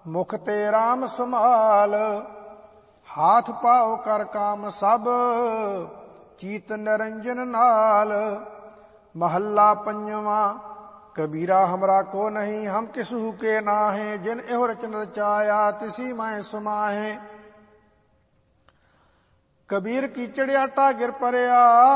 ਮੁਖ ਤੇ ਰਾਮ ਸਮਾਲ। ਹਾਥ ਪਾਓ ਕਰ ਕਾਮ ਸਭ ਚੀਤ ਨਿਰੰਜਨ ਨਾਲ। महल्ला पंजवा। कबीरा हमरा को नहीं हम किसु के नाहे। जिन एहो रचन रचाया तिसी मैं समाहे। कबीर कीचड़ आटा गिर परया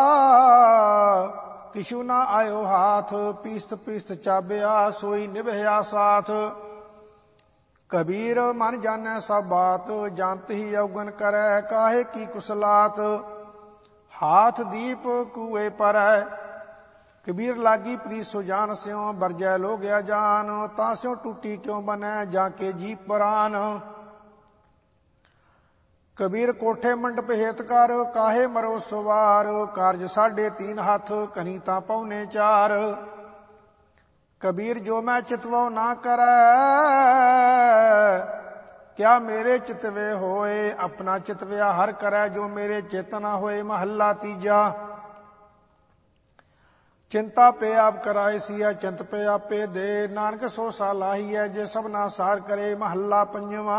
किशु ना आयो हाथ। पीस्त पीस्त चाबिया सोई निभया साथ। कबीर मन जाने सब बात जानत ही अवगन करे काहे की कुसलात। हाथ दीप कुए पर कबीर लागी प्री सुजान स्यों बरजै लो गया जान। तास्यों टूटी क्यों बने जाके जी परान। कबीर कोठे मंडप हेत कर काहे मरो सवार। कारज 3.5 हाथ कहीं ता पौने 4। कबीर जो मैं चितवो ना करे क्या मेरे चितवे होए। अपना चितव्या हर करे जो मेरे चेतना होए। महला तीजा। चिंता पे आप कराए सिया चिंत पे आपे दे। नानक सो सालाही है जे सबना सार करे। महला पंजवा।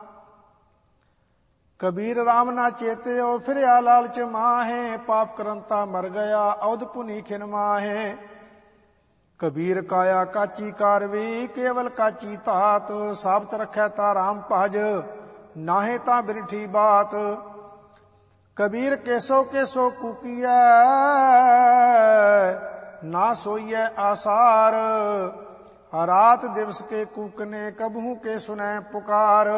कबीर राम ना चेते ओ फिर लालच माहे। पाप करंता मर गया औध पुनी खिन माहे। कबीर काया काची कारवी केवल काची तात। साबत रखै ता राम भज नाहे ता बिरठी बात। कबीर केसो केसो कूकीऐ ना सोईए आसार। रात दिवस के कूकने कबहू के सुनै पुकार।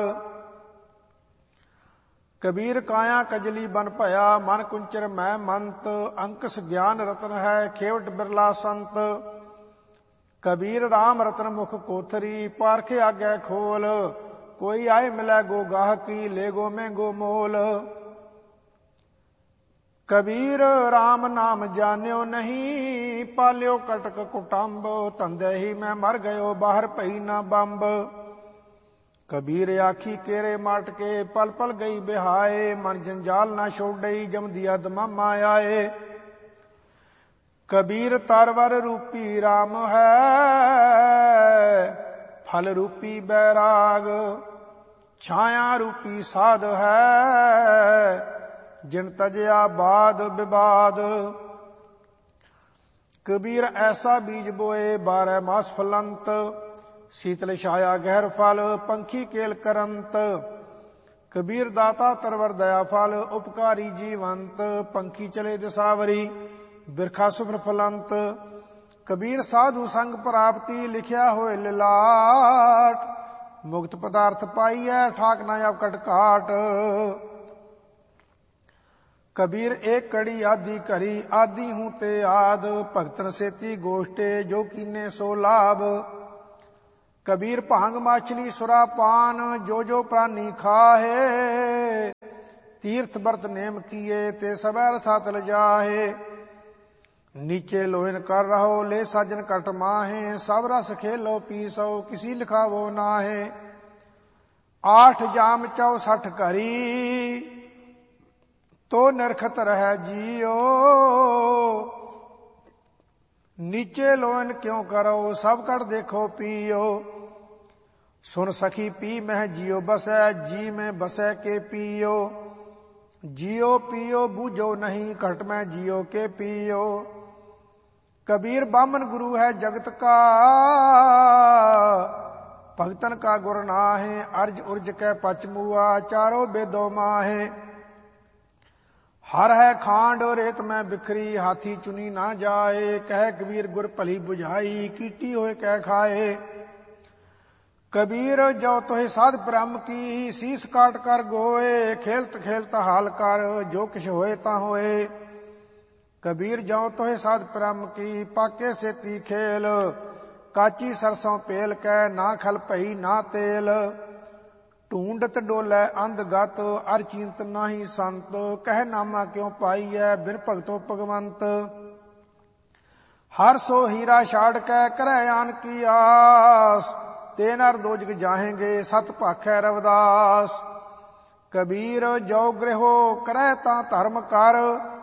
कबीर काया कजली बन भया मन कुंचर मैं मंत। अंकस ज्ञान रतन है खेवट बिरला संत। कबीर राम रतन मुख कोथरी पारखे आगे खोल। कोई आए मिलै गो गाहकी ले गो महंगो मोल। कबीर राम नाम जान्यो नहीं पाल्यो कटक कुटुंब। तंदे ही मैं मर गयो बाहर पई ना बंब। कबीर आखी केरे माट के पल पल गई बिहाए। मन जंजाल ना छोड़ई जम दिया दमामा आए। कबीर तरवर रूपी राम है फल रूपी बैराग। छाया रूपी साध है जिन तजया बाद विवाद। कबीर ऐसा बीज बोए 12 मास फलंत। शीतल छाया गहर फल पंखी केल करंत। कबीर दाता तरवर दया फल उपकारी जीवंत। पंखी चले दिसावरी बिरखा सुभ्र फलंत। कबीर साधु संग प्राप्ति लिखिया होए लिलाट। मुक्त पदार्थ पाइए ठाक ना अवकट काट। कबीर एक कड़ी आदि करी आदि हूं ते आद। भगतन सेती गोष्टे जो कीने सो लाभ। कबीर भांग माछली सुरा पान जो जो प्राणी खाहे। तीर्थ व्रत नेम किए ते सब रथातल जाहे। नीचे लोहन कर रहो ले साजन कट माहे। सब रस खेलो पीसो किसी लिखावो नाहे। 8 जाम 64 करी तो निरखत रह जियो। नीचे लोन क्यों करो सब कर देखो पियो। सुन सखी पी मह जियो बसै जी में बसै के पियो। जियो पियो बूझो नहीं घट में जियो के पियो। कबीर बामन गुरु है जगत का भगतन का गुर नाहे। अर्ज उर्ज कै पचमुआ चारों बेदो माहे। हर है खांड रेत में बिखरी हाथी चुनी ना जाए। कह कबीर गुर भली बुझाई कीटी होए कह खाए। कबीर जो तोहे साध ब्रह्म की शीस काट कर गोए। खेलत खेलत हाल कर जो किछ होए ता होए। कबीर जो तोहे साध ब्रह्म की पाके सेती खेल। काची सरसों पेल कै ना खल पई ना तेल। ढूंढत डोलै अंधगत अर चिंत नाही संत। कह नामा क्यों पाई है बिन भगतो भगवंत। हर सो हीरा छाड़ कै करे आन की आस। ते नर दोजग जाहेंगे सत भाखै रविदास। कबीर जो गृहो करे ता धर्म कर।